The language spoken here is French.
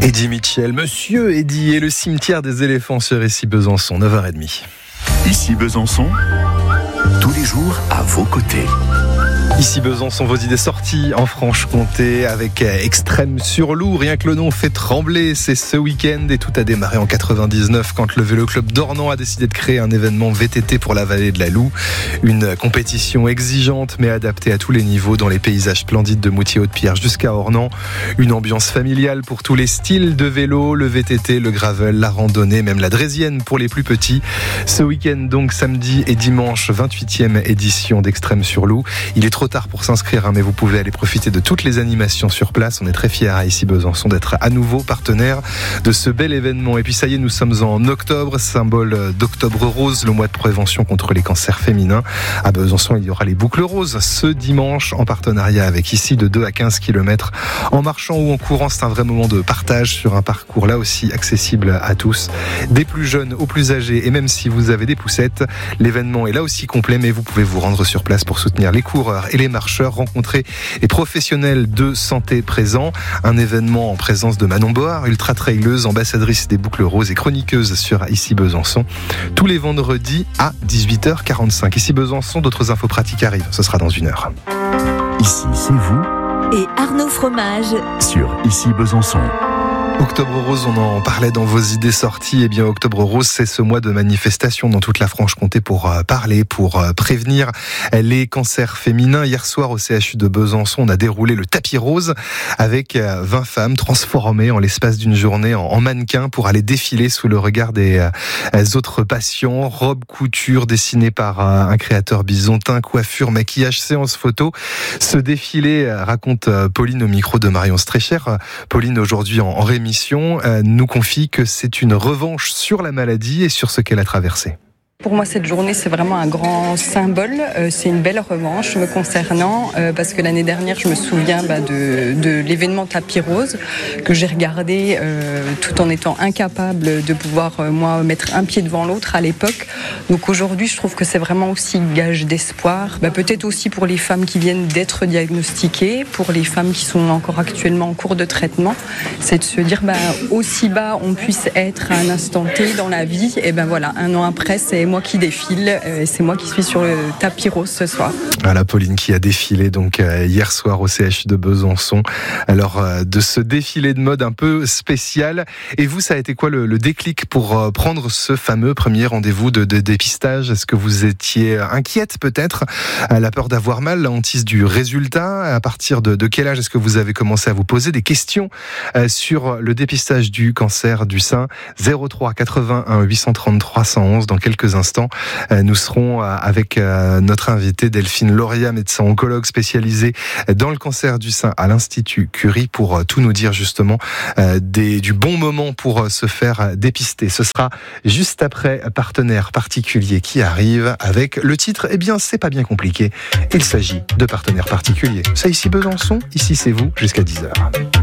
Eddie Mitchell, Monsieur Eddie et le cimetière des éléphants sur Ici Besançon, 9h30. Ici Besançon, tous les jours à vos côtés. Ici Besançon, vos idées sorties en Franche-Comté avec Extrême sur Loup. Rien que le nom fait trembler, c'est ce week-end et tout a démarré en 99 quand le Vélo Club d'Ornans a décidé de créer un événement VTT pour la vallée de la Loue. Une compétition exigeante mais adaptée à tous les niveaux dans les paysages splendides de Moutier-Haute-Pierre jusqu'à Ornans. Une ambiance familiale pour tous les styles de vélo, le VTT, le gravel, la randonnée, même la draisienne pour les plus petits. Ce week-end donc samedi et dimanche, 28e édition d'Extrême sur Loup. Il est trop tard pour s'inscrire, mais vous pouvez aller profiter de toutes les animations sur place. On est très fiers à Ici Besançon d'être à nouveau partenaire de ce bel événement. Et puis ça y est, nous sommes en octobre, symbole d'Octobre Rose, le mois de prévention contre les cancers féminins. À Besançon, il y aura les boucles roses ce dimanche en partenariat avec Ici de 2 à 15 km. En marchant ou en courant, c'est un vrai moment de partage sur un parcours là aussi accessible à tous, des plus jeunes aux plus âgés. Et même si vous avez des poussettes, l'événement est là aussi complet, mais vous pouvez vous rendre sur place pour soutenir les coureurs et les marcheurs, rencontrer les professionnels de santé présents. Un événement en présence de Manon Board, ultra-traileuse, ambassadrice des boucles roses et chroniqueuse sur Ici Besançon, tous les vendredis à 18h45. Ici Besançon, d'autres infos pratiques arrivent, ce sera dans 1 heure. Ici, c'est vous et Arnaud Fromage sur Ici Besançon. Octobre Rose, on en parlait dans vos idées sorties. Eh bien, Octobre Rose, c'est ce mois de manifestation dans toute la Franche-Comté pour parler, pour prévenir les cancers féminins. Hier soir, au CHU de Besançon, on a déroulé le tapis rose avec 20 femmes transformées en l'espace d'une journée en mannequins pour aller défiler sous le regard des autres patients. Robes, couture, dessinées par un créateur bisontin, coiffure, maquillage, séance photo. Ce défilé, raconte Pauline au micro de Marion Strécher. Pauline, aujourd'hui en rémission, nous confie que c'est une revanche sur la maladie et sur ce qu'elle a traversé. Pour moi, cette journée, c'est vraiment un grand symbole. C'est une belle revanche me concernant parce que l'année dernière, je me souviens de l'événement Tapis Rose que j'ai regardé tout en étant incapable de pouvoir, moi, mettre un pied devant l'autre à l'époque. Donc aujourd'hui, je trouve que c'est vraiment aussi gage d'espoir. Peut-être aussi pour les femmes qui viennent d'être diagnostiquées, pour les femmes qui sont encore actuellement en cours de traitement. C'est de se dire, aussi bas on puisse être à un instant T dans la vie. Et voilà, 1 an après, c'est moi qui défile, c'est moi qui suis sur le tapis rose ce soir. Voilà, Pauline qui a défilé donc hier soir au CHU de Besançon. Alors de ce défilé de mode un peu spécial. Et vous, ça a été quoi le déclic pour prendre ce fameux premier rendez-vous de dépistage? Est-ce que vous étiez inquiète peut-être, à la peur d'avoir mal, la hantise du résultat? À partir de quel âge est-ce que vous avez commencé à vous poser des questions sur le dépistage du cancer du sein? 03 81 833 111 dans quelques instants. Nous serons avec notre invitée Delphine Lauria, médecin oncologue spécialisée dans le cancer du sein à l'Institut Curie, pour tout nous dire justement du bon moment pour se faire dépister. Ce sera juste après Partenaire particulier qui arrive avec le titre. Eh bien, c'est pas bien compliqué. Il s'agit de Partenaire particulier. C'est Ici Besançon, ici c'est vous, jusqu'à 10h.